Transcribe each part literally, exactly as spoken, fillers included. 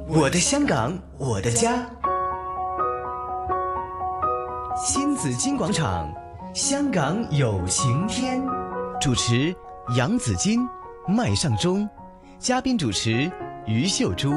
我的香港，我的家。新紫金广场，香港有晴天。主持杨紫金、麦尚中，嘉宾主持于秀珠。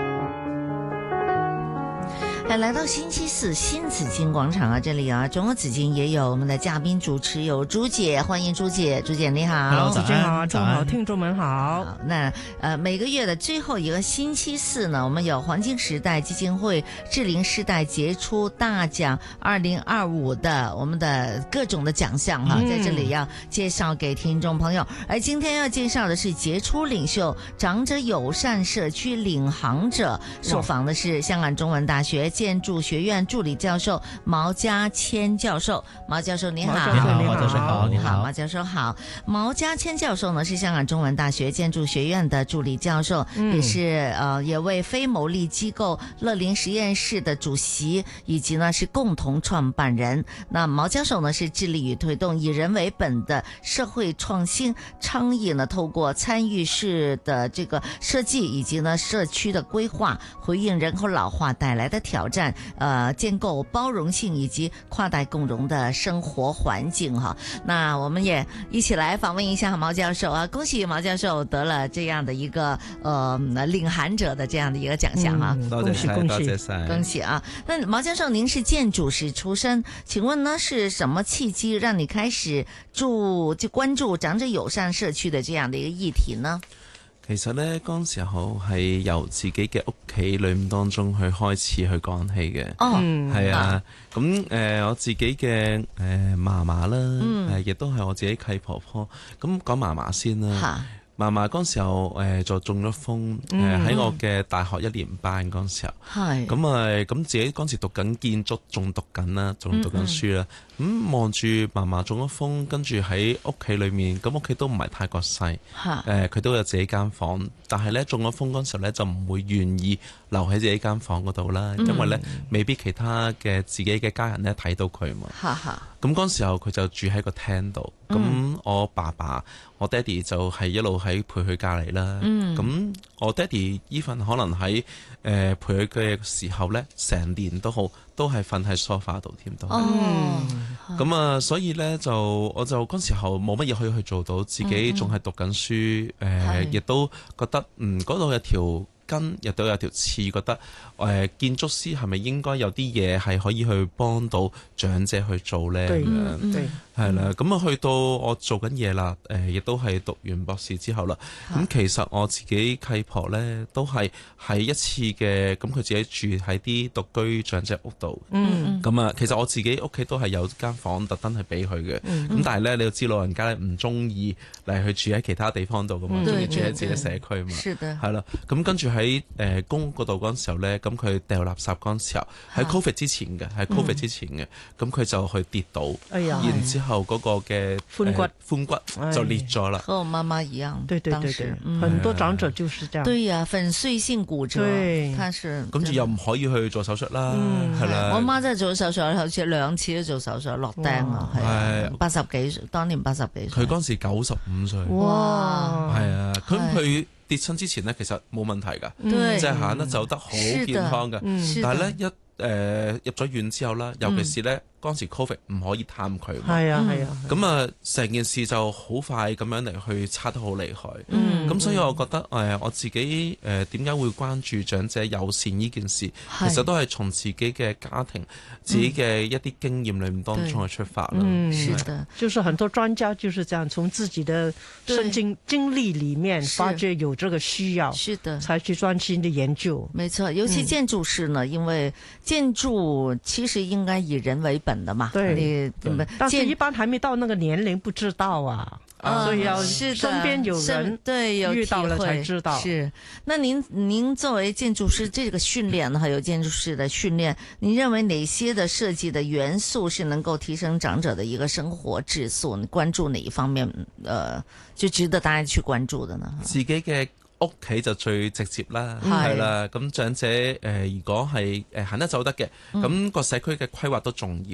哎，来到星期四新紫金广场啊，这里啊，中国紫金也有我们的嘉宾主持，有朱姐，欢迎朱姐，朱姐你好。 Hello， 早上好，中午好，听众们好。 好，那呃，每个月的最后一个星期四呢，我们有黄金时代基金会智龄世代杰出大奖二零二五的我们的各种的奖项哈、嗯，在这里要介绍给听众朋友。而今天要介绍的是杰出领袖长者友善社区领航者，受访的是香港中文大学建筑学院助理教授毛家谦教授。毛教授你好。 你好， 毛教授好，你好。 毛教授好。毛家谦教授呢是香港中文大学建筑学院的助理教授，嗯、也是呃也为非牟利机构乐龄实验室的主席，以及呢是共同创办人。那毛教授呢是致力于推动以人为本的社会创新倡议呢，透过参与式的这个设计以及呢社区的规划，回应人口老化带来的挑战。呃，建构包容性以及跨代共融的生活環境哈。那我們也一起來訪問一下毛教授啊！恭喜毛教授得了這樣的一個呃領航者的這樣的一個獎項啊！ 嗯、恭喜恭喜恭喜啊！那毛教授，您是建築師出身，請問呢是什麼契機讓你開始注就關注長者友善社區的這樣的一個議題呢？ 其實咧，嗰時候係由自己嘅屋企裏面當中去開始去講起嘅。 哦， 係啊，咁誒、呃、我自己嘅誒嫲嫲啦，誒、嗯、亦都係我自己契婆婆。咁講嫲嫲先啦。嫲嫲嗰時候誒、呃、就中咗風，誒、呃、喺我嘅大學一年班嗰時候，咁啊咁自己嗰時讀緊建築，仲讀緊啦，仲讀緊書啦。咁望住嫲嫲中咗風，跟住喺屋企裏面，咁屋企都唔係太過細，誒、呃、佢都有自己間房，但係咧中咗風嗰時候咧就唔會願意留喺自己間房嗰度啦，因為咧未必其他嘅自己嘅家人咧睇到佢嘛。咁嗰時候佢就住喺個廳度，咁、嗯、我爸爸、我爹哋就係一路喺陪佢隔離啦。咁、嗯、我爹哋 even 可能喺誒、呃、陪佢嘅時候咧，成年都好，都係瞓喺 sofa 度添都。咁、哦、啊，所以咧就我就嗰時候冇乜嘢可以去做到，自己仲係讀緊書，誒、呃，亦都覺得嗯嗰度有條根亦都有條刺，覺得誒、呃、建築師係咪應該有啲嘢係可以去幫到長者去做呢？咁樣係啦，咁啊去到我做緊嘢啦，誒、呃、亦都係讀完博士之後啦。咁其實我自己契婆呢，都係喺一次嘅，咁佢自己住喺啲獨居長者屋度。嗯，咁啊，其實我自己屋企都係有間房特登係俾佢嘅。咁、嗯、但係呢，你要知老人家咧唔中意嚟去住喺其他地方度噶嘛，中意住喺自己社區嘛。是的。係啦，咁跟住喺誒公屋嗰度嗰陣時候咧，咁佢掉垃圾嗰陣時候，喺 Covid 之前嘅，喺 Covid 之前嘅，咁、嗯、佢就去跌倒，哎、然之後嗰個嘅髖骨髖、呃、骨就裂咗啦。和我媽媽一樣， 對對對對，嗯、很多長者就是這樣。對呀、啊，粉碎性骨折，對，他是。 跟住又唔可以去做手術啦，係、嗯、啦。 我媽真係做手術，好似兩次都做手術落釘啊，係八十幾歲，當年八十幾歲。 佢嗰時九十五歲。哇！係啊，咁佢。跌親之前呢，其實冇問題㗎，即係行得走得好健康㗎。但係咧一誒、呃、入咗院之後啦，尤其是咧嗰陣時 Covid 唔可以探佢， 係啊係啊， 咁啊成件事就好快咁樣嚟去差得好厲害。咁、嗯、所以我覺得誒、呃、我自己誒點解會關注長者友善呢件事，其實都係從自己嘅家庭、自己嘅一啲經驗裏面當中去出發啦。 嗯，是的，就是很多專家就是這樣，從自己的生經經歷裡面發覺有這個需要，是的，才去專心的研究。 沒錯，尤其建築師呢，嗯、因為建築其實應該以人為本的嘛。 對，你但是一般還沒到那個年齡，不知道啊。啊、所以要身邊有人對有遇到了才知道。 是，那您您作為建築師，這個訓練呢，還有建築師的訓練，您認為哪些的設計的元素是能夠提升長者的一個生活質素？你關注哪一方面？呃，就值得大家去關注的呢？ 自己嘅屋企就最直接啦，係啦。咁長者誒、呃，如果係誒行得走得嘅，咁、嗯、個社區嘅規劃都重要。誒、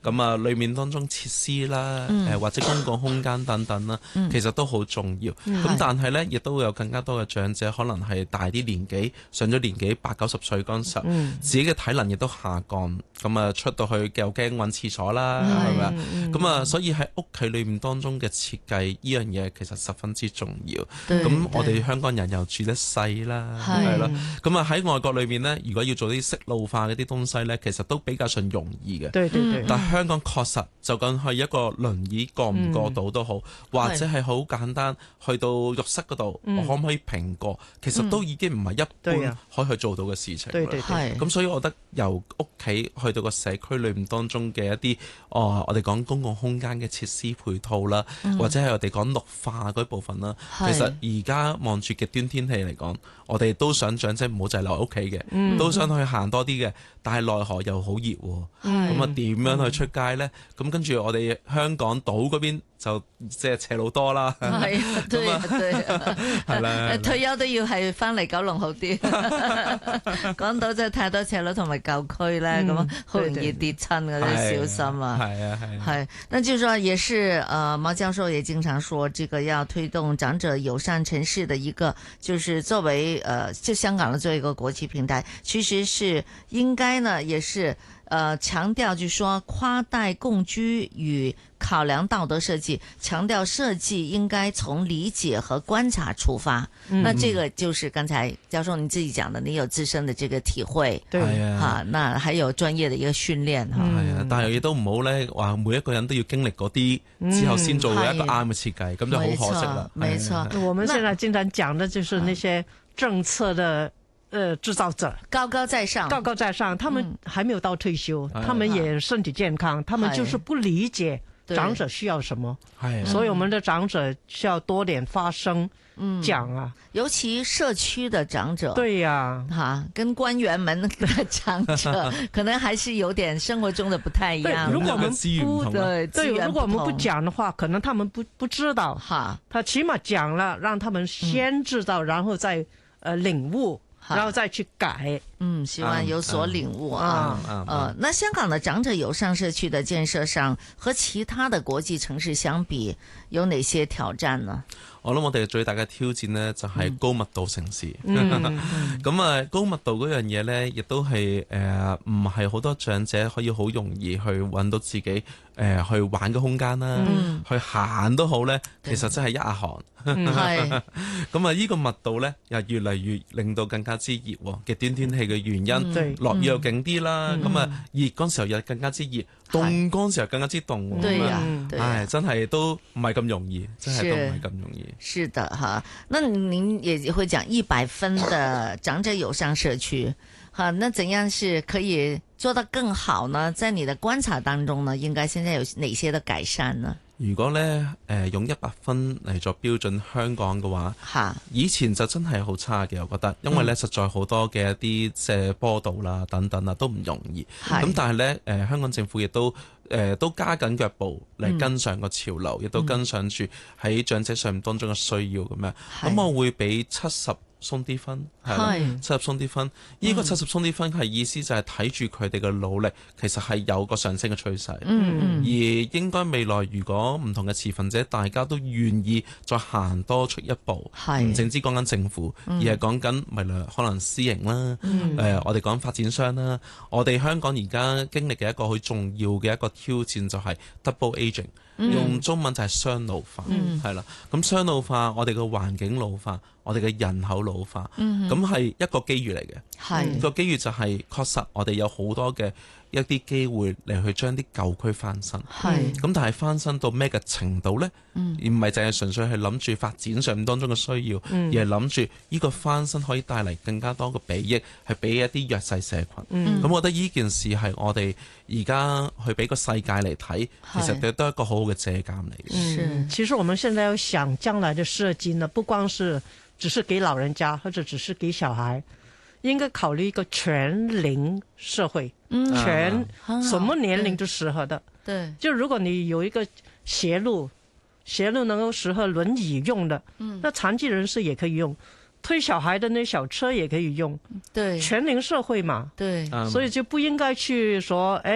咁啊裏面當中設施啦，誒、嗯、或者公共空間等等啦，嗯、其實都好重要。咁、嗯、但係咧，亦都會有更加多嘅長者，可能係大啲年紀，上咗年紀八九十歲嗰陣時候，嗯、自己嘅體能亦都下降，咁啊出到去又驚揾廁所啦，係咪啊？咁啊，所以喺屋企裏面當中嘅設計呢樣嘢其實十分之重要。咁我哋香港人又住得細啦，係咯。咁啊喺外國裏面呢，如果要做啲適路化嗰啲東西呢，其實都比較上容易嘅。對對對。但香港確實就咁係一個輪椅過唔過到都好，嗯、或者係好簡單去到浴室嗰度，嗯、我可唔可以平過？其實都已經唔係一般可以去做到嘅事情。對對對。咁所以我覺得由屋企去到個社區裏面當中嘅一啲，哦，我哋講公共空間嘅設施配套啦，嗯、或者係我哋講綠化嗰部分啦。其實而家望住極端天氣嚟講，我哋都想長者唔好就係留喺屋企嘅，嗯、都想去行多啲嘅。但係奈何又好熱喎，咁啊點樣去出街呢？咁跟住我哋香港島嗰邊就即係斜路多啦。係啊，對啊，對啊，係啦。 退休都要係翻嚟九龍好啲。港島真係太多斜路同埋舊區咧，咁啊好容易跌親嘅，都小心啊。係啊係。係，那就是說，也是呃，毛教授也經常說，這個要推動長者友善城市的一個，就是作為呃，就香港的作為一個國際平台，其實是應該。呢也是，呃，強調就是說跨代共居與考量道德設計，強調設計應該從理解和觀察出發。嗯、那這個就是剛才教授你自己講的，你有自身的這個體會，對啊，哈，那還有專業的一個訓練，哈、嗯，係啊， 但係亦都唔好咧，話每一個人都要經歷嗰啲之後先做一個啱嘅設計，咁、嗯、就好可惜啦。 沒錯，我們現在經常講的就是那些政策的。呃，製造者高高在上， 高高在上，他們還沒有到退休，嗯、他們也身體健康，嗯、他們就是不理解長者需要什麼，所以我們的長者需要多點發聲，嗯，講啊， 尤其社區的長者， 對呀、啊， 哈，跟官員們的長者可能還是有點生活中的不太一樣。 如果我們不對， 對，如果我們不講的話，可能他們不不知道，哈，他起碼講了，讓他們先知道，嗯、然後再呃領悟。然後再去改， 嗯，希望有所領悟啊。呃，那香港的長者友善社區的建設上，和其他的國際城市相比，有哪些挑戰呢？ 我諗我哋最大嘅挑戰呢，就係高密度城市。咁啊，高密度嗰樣嘢呢，亦都係誒唔係好多長者可以好容易去揾到自己誒、呃、去玩嘅空間啦，嗯、去行都好呢，其實真係一下行。係咁啊！呢個密度咧又越嚟越令到更加之熱，極端天氣嘅原因，落雨又勁啲啦。咁啊，熱嗰時候又更加之熱，凍嗰時候更加之凍。對呀，唉，真係都唔係咁容易，真係都唔係咁容易。 是的哈，那您也會講一百分的長者友善社區，哈，那怎樣是可以做得更好呢？在你的觀察當中呢，應該現在有哪些的改善呢？ 如果咧誒、呃、用一百分嚟作標準香港嘅話，哈以前就真係好差嘅，我覺得，因為咧、嗯、實在好多嘅一啲即係坡道啦等等啊都唔容易。咁是但係咧誒香港政府亦都誒、呃、都加緊腳步嚟跟上個潮流，亦、嗯、都跟上住喺長者上面當中嘅需要咁樣。咁是我會俾七十鬆啲分，係七十鬆啲分。呢個七十鬆啲分係意思就係睇住佢哋嘅努力，其實係有個上升嘅趨勢。嗯、而應該未來如果唔同嘅持份者大家都願意再行多出一步，唔淨止講緊政府，嗯、而係講緊未來可能私營啦，嗯呃、我哋講發展商啦。我哋香港而家經歷嘅一個好重要嘅一個挑戰就係 double aging。嗯、用中文就係雙老化，係啦、嗯。咁雙老化，我哋嘅環境老化，我哋嘅人口老化，咁係、嗯、一個機遇嚟嘅。係個機遇就係確實我哋有好多嘅一啲機會嚟去將啲舊區翻新。係咁，但係翻新到咩嘅程度呢？嗯、而唔係淨係純粹係諗住發展上當中嘅需要，嗯、而係諗住呢個翻新可以帶嚟更加多嘅裨益，係俾一啲弱勢社群。咁、嗯、我覺得呢件事係我哋而家去俾個世界嚟睇，其實都係一個好好嘅借鑑嚟嘅。 嗯，其實我們現在要想將來的設計呢，不光是只是給老人家，或者只是給小孩，應該考慮一個全齡社會，嗯、全什麼年齡都適合的。對，就如果你有一個斜路，斜路能夠適合輪椅用的，嗯、那殘疾人士也可以用，推小孩的那小車也可以用。對，全齡社會嘛。對，所以就不應該去說，誒。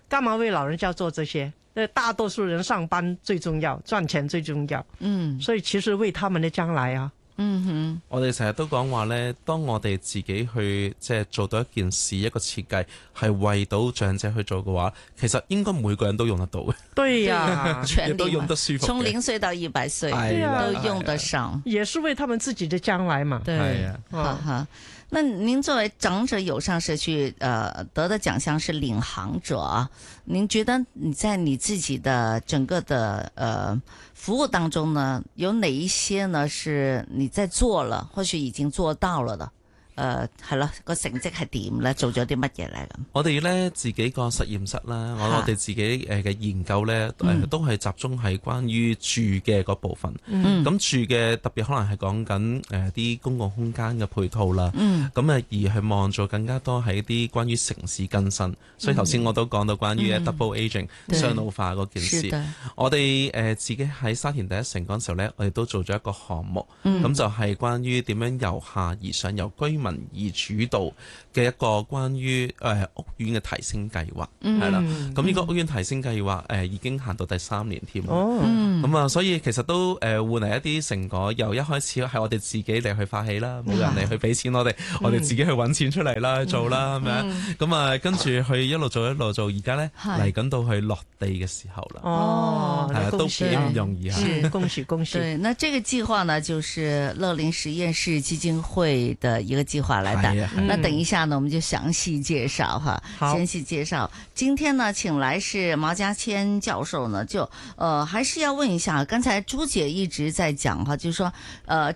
幹嘛為老人家做這些？大多數人上班最重要，賺錢最重要。嗯，所以其實為他們的將來啊。 嗯哼， 我哋成日都講話呢，當我哋自己去即係做到一件事，一個設計係為到長者去做嘅話，其實應該每個人都用得到嘅。 對呀， 亦都用得舒服， 從零歲到一百歲都用得上， 也是為他們自己的將來嘛。 對，哈哈。那您作為長者友善社區，呃，得的獎項是領航者，您覺得你在你自己的整個的呃服務當中呢，有哪一些呢是你在做了，或許已經做到了的？誒係咯，個成績係點咧？做咗啲乜嘢咧？咁我哋咧自己個實驗室啦，我我哋自己誒嘅研究咧，誒、嗯、都係集中喺關於住嘅嗰部分。咁、嗯、住嘅特別可能係講緊誒啲公共空間嘅配套啦。咁、嗯、啊而係望做更加多喺啲關於城市更新。嗯、所以頭先我都講到關於 double aging 雙、嗯、老化嗰件事。我哋誒自己喺沙田第一城嗰陣時候咧，我哋都做咗一個項目。咁、嗯、就係關於點樣由下而上，由居民而主導嘅一個關於誒、呃、屋苑嘅提升計劃，係、嗯、啦。咁呢個屋苑提升計劃誒、呃、已經行到第三年添。哦，咁啊，所以其實都誒換嚟一啲成果。由一開始係我哋自己嚟去發起啦，冇人嚟去俾錢我哋，嗯、我哋自己去揾錢出嚟啦，去做啦，咁樣。咁啊，跟住去一路做一路做，而家咧嚟緊到去落地嘅時候啦。 哦， 係啊，都幾唔容易嚇。 恭喜恭喜！ 對，那這個計劃呢，就是樂齡實驗室基金會的一個計劃來的。嗯、那等一下呢，我們就詳細介紹哈。詳細介紹。今天呢，請來是毛家謙教授呢，就呃，還是要問一下，剛才朱姐一直在講哈，就是說，呃，